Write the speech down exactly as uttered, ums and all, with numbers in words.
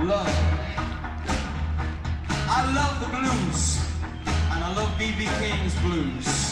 love. I love the blues, and I love B B King's blues.